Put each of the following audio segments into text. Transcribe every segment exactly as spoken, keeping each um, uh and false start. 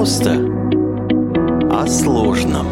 Просто о сложном.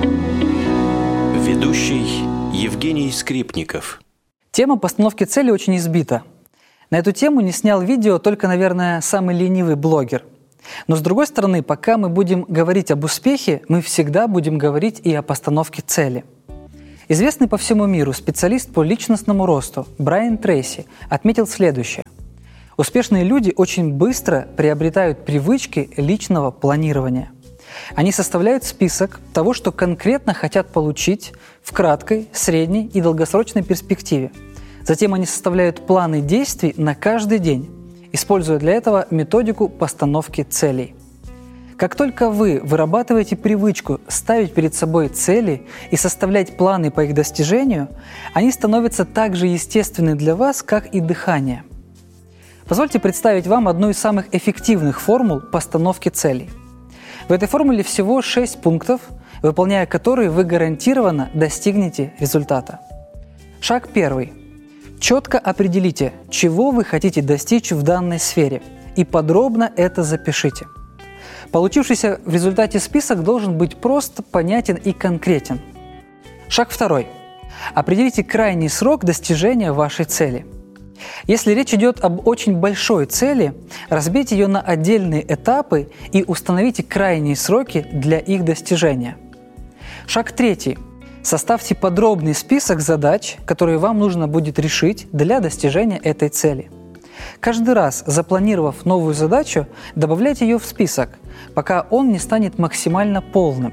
Ведущий Евгений Скрипников. Тема постановки цели очень избита. На эту тему не снял видео только, наверное, самый ленивый блогер. Но с другой стороны, пока мы будем говорить об успехе, мы всегда будем говорить и о постановке цели. Известный по всему миру специалист по личностному росту Брайан Трейси отметил следующее. Успешные люди очень быстро приобретают привычки личного планирования. Они составляют список того, что конкретно хотят получить в краткой, средней и долгосрочной перспективе. Затем они составляют планы действий на каждый день, используя для этого методику постановки целей. Как только вы вырабатываете привычку ставить перед собой цели и составлять планы по их достижению, они становятся так же естественны для вас, как и дыхание. Позвольте представить вам одну из самых эффективных формул постановки целей. В этой формуле всего шесть пунктов, выполняя которые вы гарантированно достигнете результата. Шаг первый. Четко определите, чего вы хотите достичь в данной сфере, и подробно это запишите. Получившийся в результате список должен быть прост, понятен и конкретен. Шаг второй. Определите крайний срок достижения вашей цели. Если речь идет об очень большой цели, разбейте ее на отдельные этапы и установите крайние сроки для их достижения. Шаг третий. Составьте подробный список задач, которые вам нужно будет решить для достижения этой цели. Каждый раз, запланировав новую задачу, добавляйте ее в список, пока он не станет максимально полным.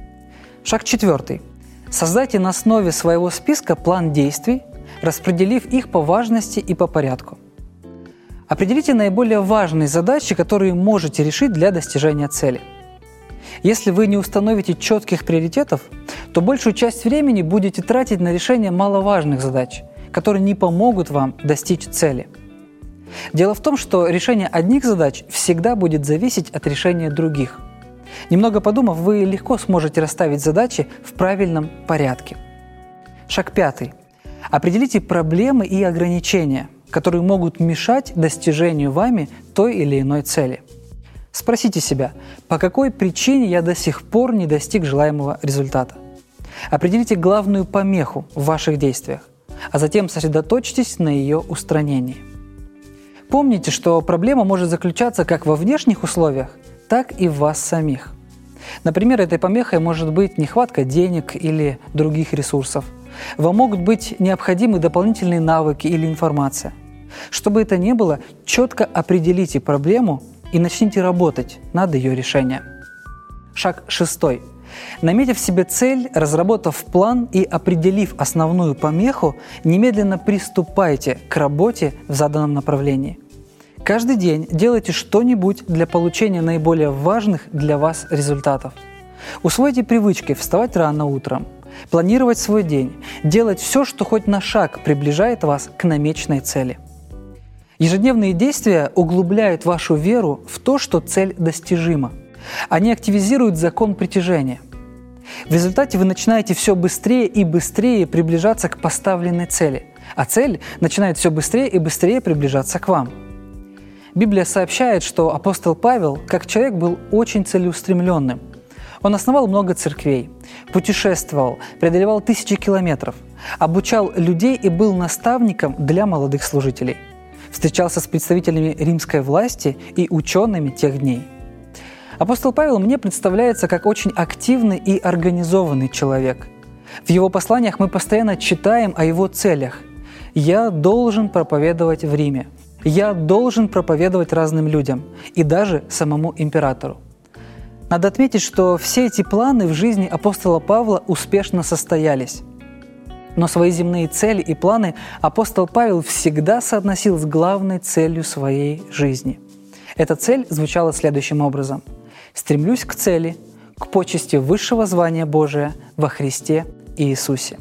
Шаг четвертый. Создайте на основе своего списка план действий, распределив их по важности и по порядку. Определите наиболее важные задачи, которые можете решить для достижения цели. Если вы не установите четких приоритетов, то большую часть времени будете тратить на решение маловажных задач, которые не помогут вам достичь цели. Дело в том, что решение одних задач всегда будет зависеть от решения других. Немного подумав, вы легко сможете расставить задачи в правильном порядке. Шаг пятый. Определите проблемы и ограничения, которые могут мешать достижению вами той или иной цели. Спросите себя, по какой причине я до сих пор не достиг желаемого результата. Определите главную помеху в ваших действиях, а затем сосредоточьтесь на ее устранении. Помните, что проблема может заключаться как во внешних условиях, так и в вас самих. Например, этой помехой может быть нехватка денег или других ресурсов. Вам могут быть необходимы дополнительные навыки или информация. Что бы это ни было, четко определите проблему и начните работать над ее решением. Шаг шестой. Наметив себе цель, разработав план и определив основную помеху, немедленно приступайте к работе в заданном направлении. Каждый день делайте что-нибудь для получения наиболее важных для вас результатов. Усвойте привычки вставать рано утром, планировать свой день, делать все, что хоть на шаг приближает вас к намеченной цели. Ежедневные действия углубляют вашу веру в то, что цель достижима. Они активизируют закон притяжения. В результате вы начинаете все быстрее и быстрее приближаться к поставленной цели, а цель начинает все быстрее и быстрее приближаться к вам. Библия сообщает, что апостол Павел, как человек, был очень целеустремленным. Он основал много церквей, путешествовал, преодолевал тысячи километров, обучал людей и был наставником для молодых служителей. Встречался с представителями римской власти и учеными тех дней. Апостол Павел мне представляется как очень активный и организованный человек. В его посланиях мы постоянно читаем о его целях. «Я должен проповедовать в Риме», «Я должен проповедовать разным людям» и даже самому императору. Надо отметить, что все эти планы в жизни апостола Павла успешно состоялись. Но свои земные цели и планы апостол Павел всегда соотносил с главной целью своей жизни. Эта цель звучала следующим образом: «Стремлюсь к цели, к почести высшего звания Божия во Христе Иисусе».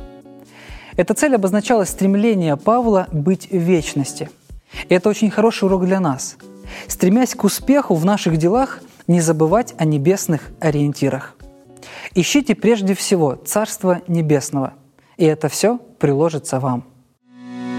Эта цель обозначала стремление Павла быть в вечности. И это очень хороший урок для нас. Стремясь к успеху в наших делах, не забывать о небесных ориентирах. Ищите прежде всего Царство Небесного, и это все приложится вам.